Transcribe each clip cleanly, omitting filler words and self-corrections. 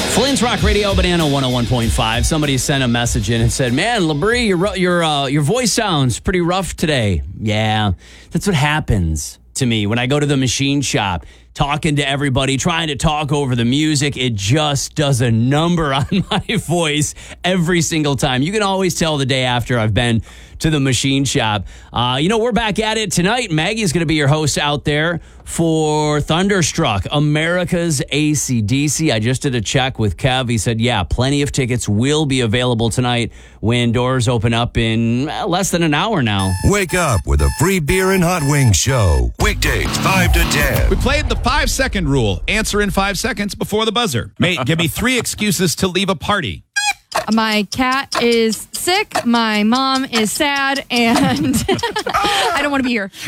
Flint's Rock Radio, Banana 101.5. Somebody sent a message in and said, man, Labrie, your voice sounds pretty rough today. Yeah, that's what happens to me when I go to the machine shop, talking to everybody, trying to talk over the music. It just does a number on my voice every single time. You can always tell the day after I've been to the machine shop. We're back at it tonight. Maggie's going to be your host out there for Thunderstruck, America's AC/DC. I just did a check with Kev. He said, yeah, plenty of tickets will be available tonight when doors open up in less than an hour now. Wake up with a free beer and hot wings show. Weekdays, 5 to 10. We played the 5-second rule. Answer in 5 seconds before the buzzer. Mate, give me 3 excuses to leave a party. My cat is sick, my mom is sad, and I don't want to be here.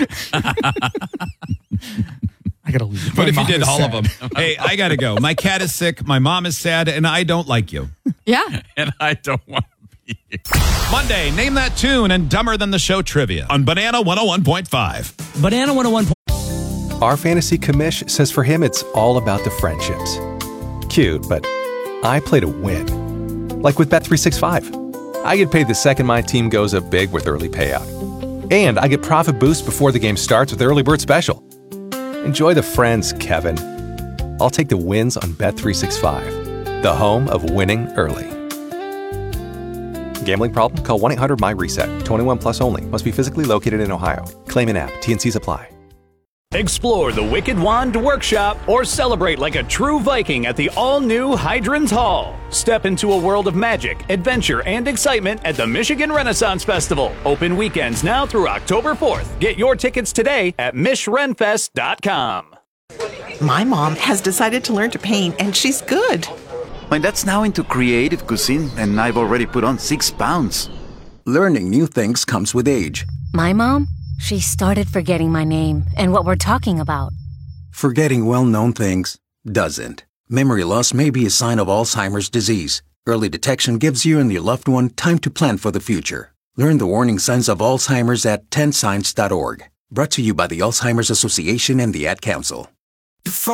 I gotta leave. But if you did all of them. Hey, I gotta go. My cat is sick, my mom is sad, and I don't like you. Yeah. And I don't want to be here. Monday, name that tune and Dumber Than the Show trivia on Banana 101.5. Banana 101. Our fantasy commish says for him it's all about the friendships. Cute, but I play to win. Like with Bet365. I get paid the second my team goes up big with early payout. And I get profit boost before the game starts with Early Bird Special. Enjoy the friends, Kevin. I'll take the wins on Bet365, the home of winning early. Gambling problem? Call 1-800-MY-RESET. 21 plus only. Must be physically located in Ohio. Claim in app. T&Cs apply. Explore the Wicked Wand Workshop or celebrate like a true Viking at the all-new Hydrons Hall. Step into a world of magic, adventure, and excitement at the Michigan Renaissance Festival. Open weekends now through October 4th. Get your tickets today at MishRenFest.com. My mom has decided to learn to paint, and she's good. My dad's now into creative cuisine, and I've already put on 6 pounds. Learning new things comes with age. My mom? She started forgetting my name and what we're talking about. Forgetting well-known things doesn't. Memory loss may be a sign of Alzheimer's disease. Early detection gives you and your loved one time to plan for the future. Learn the warning signs of Alzheimer's at 10signs.org. Brought to you by the Alzheimer's Association and the Ad Council.